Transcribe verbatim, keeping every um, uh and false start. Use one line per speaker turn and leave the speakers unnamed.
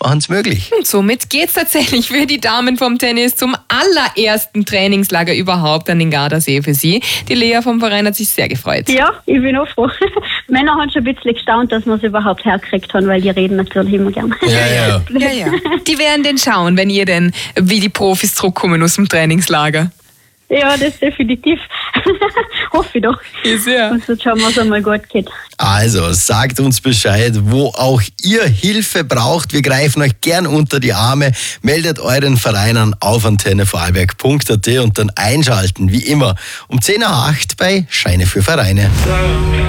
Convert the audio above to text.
machen es möglich.
Und somit geht es tatsächlich für die Damen vom Tennis zum allerersten Trainingslager überhaupt an den Gardasee für sie. Die Lea vom Verein hat sich sehr gefreut.
Ja, ich bin auch froh. Männer haben schon ein bisschen gestaunt, dass wir es überhaupt hergekriegt haben, weil die reden natürlich immer gern.
Ja, ja.
Ja, ja. Die werden denn schauen, wenn ihr denn wie die Profis zurückkommen aus dem Trainingslager.
Ja, das definitiv. Hoffe ich doch.
Ist ja.
Und so schauen wir, es einmal gut geht.
Also, sagt uns Bescheid, wo auch ihr Hilfe braucht. Wir greifen euch gern unter die Arme. Meldet euren Verein an auf antenne vorarlberg punkt a t und dann einschalten, wie immer, um zehn Uhr acht bei Scheine für Vereine.